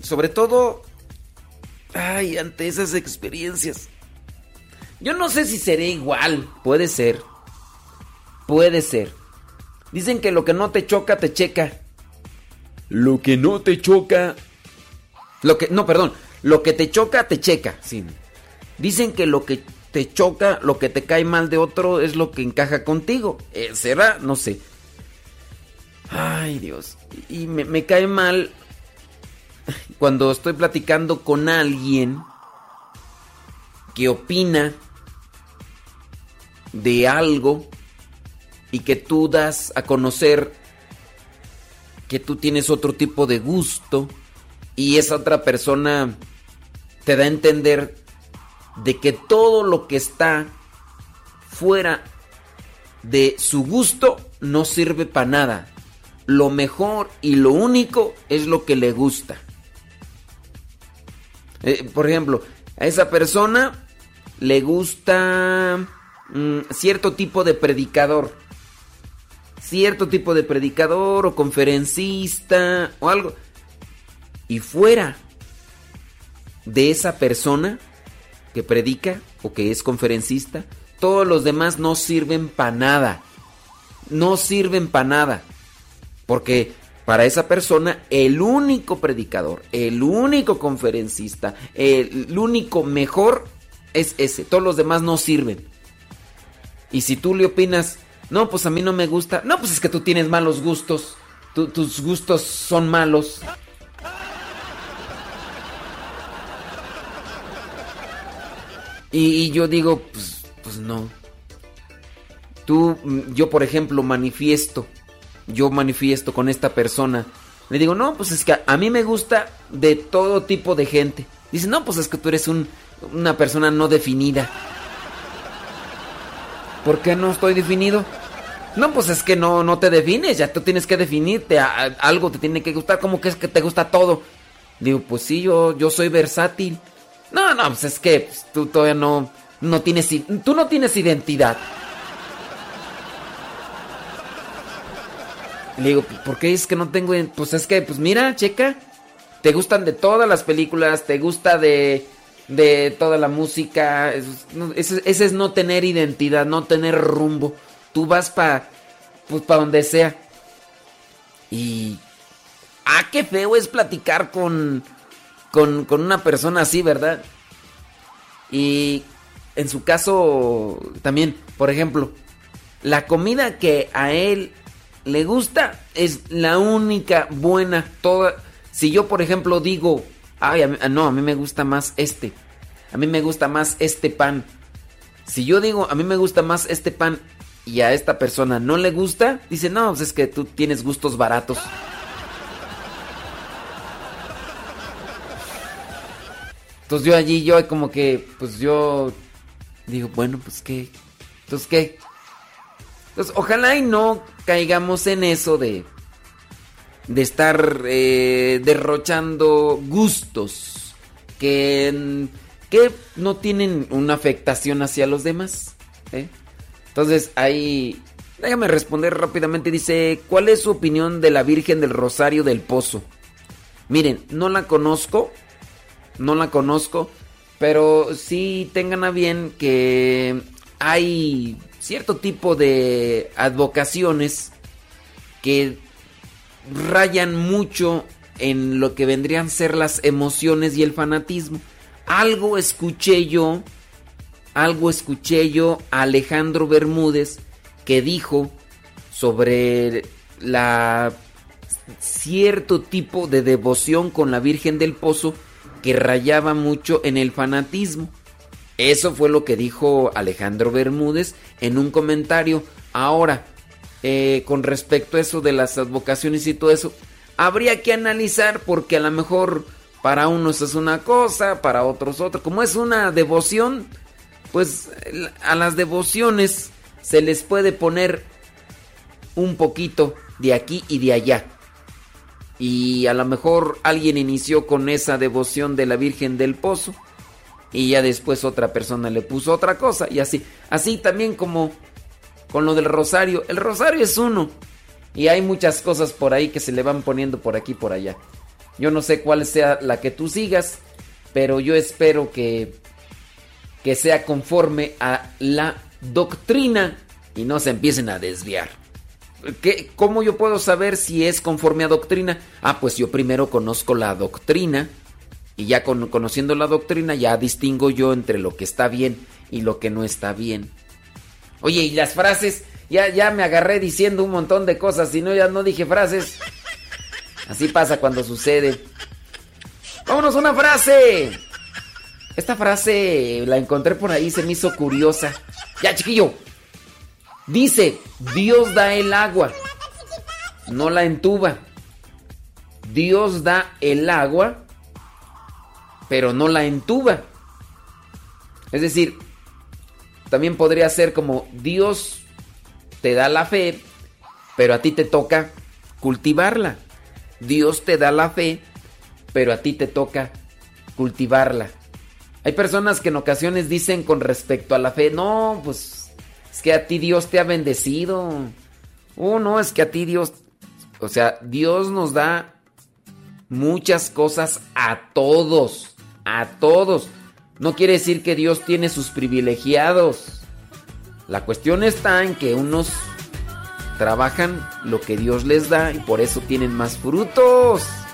sobre todo, ante esas experiencias. Yo no sé si seré igual. Puede ser. Puede ser. Dicen que lo que no te choca, te checa. Lo que no te choca... Lo que te choca, te checa. Sí. Dicen que lo que te choca, lo que te cae mal de otro es lo que encaja contigo. ¿Será? No sé. Ay, Dios. Y me cae mal cuando estoy platicando con alguien que opina de algo y que tú das a conocer que tú tienes otro tipo de gusto y esa otra persona te da a entender de que todo lo que está fuera de su gusto no sirve para nada. Lo mejor y lo único es lo que le gusta. Por ejemplo, a esa persona le gusta cierto tipo de predicador. Cierto tipo de predicador o conferencista o algo. Y fuera de esa persona que predica o que es conferencista, todos los demás no sirven para nada. No sirven para nada. Porque para esa persona el único predicador, el único conferencista, el único mejor es ese. Todos los demás no sirven. Y si tú le opinas, no, pues a mí no me gusta. No, pues es que tú tienes malos gustos. Tus gustos son malos. Y yo digo, pues no. Yo por ejemplo manifiesto con esta persona. Le digo, no, pues es que a mí me gusta de todo tipo de gente. Dice, no, pues es que tú eres una persona no definida. ¿Por qué no estoy definido? No, pues es que no te defines, ya tú tienes que definirte, algo te tiene que gustar, ¿cómo que es que te gusta todo? Digo, pues sí, yo soy versátil. No, pues es que pues, tú todavía no tienes identidad. Le digo, ¿por qué es que no tengo? Pues es que, pues mira, checa, te gustan de todas las películas, te gusta de toda la música. Ese es no tener identidad, no tener rumbo. Tú vas para donde sea. Y qué feo es platicar con una persona así, ¿verdad? Y en su caso también, por ejemplo, la comida que a él le gusta es la única buena. Si yo, por ejemplo, digo, a mí me gusta más a mí me gusta más este pan. Si yo digo, a mí me gusta más este pan y a esta persona no le gusta, dice, no, pues es que tú tienes gustos baratos. Entonces yo como que, pues yo digo, bueno, pues qué. Entonces, ¿qué? Entonces, ojalá y no caigamos en eso de estar derrochando gustos que no tienen una afectación hacia los demás. Entonces, ahí, déjame responder rápidamente. Dice, ¿cuál es su opinión de la Virgen del Rosario del Pozo? Miren, no la conozco, pero sí tengan a bien que hay cierto tipo de advocaciones que rayan mucho en lo que vendrían a ser las emociones y el fanatismo. Algo escuché yo a Alejandro Bermúdez que dijo sobre cierto tipo de devoción con la Virgen del Pozo que rayaba mucho en el fanatismo. Eso fue lo que dijo Alejandro Bermúdez en un comentario. Ahora, con respecto a eso de las advocaciones y todo eso, habría que analizar porque a lo mejor para unos es una cosa, para otros otra. Como es una devoción, pues a las devociones se les puede poner un poquito de aquí y de allá. Y a lo mejor alguien inició con esa devoción de la Virgen del Pozo y ya después otra persona le puso otra cosa y así. Así también como con lo del rosario. El rosario es uno y hay muchas cosas por ahí que se le van poniendo por aquí y por allá. Yo no sé cuál sea la que tú sigas, pero yo espero que sea conforme a la doctrina y no se empiecen a desviar. ¿Cómo yo puedo saber si es conforme a doctrina? Pues yo primero conozco la doctrina y ya conociendo la doctrina ya distingo yo entre lo que está bien y lo que no está bien. Oye, y las frases, ya me agarré diciendo un montón de cosas, si no ya no dije frases. Así pasa cuando sucede. ¡Vámonos a una frase! Esta frase la encontré por ahí, se me hizo curiosa. Ya, chiquillo. Dice, Dios da el agua, no la entuba. Dios da el agua, pero no la entuba. Es decir, también podría ser como Dios te da la fe, pero a ti te toca cultivarla. Dios te da la fe, pero a ti te toca cultivarla. Hay personas que en ocasiones dicen con respecto a la fe, no, pues es que a ti Dios te ha bendecido. No, es que a ti Dios, o sea, Dios nos da muchas cosas a todos, a todos. No quiere decir que Dios tiene sus privilegiados. La cuestión está en que unos trabajan lo que Dios les da y por eso tienen más frutos.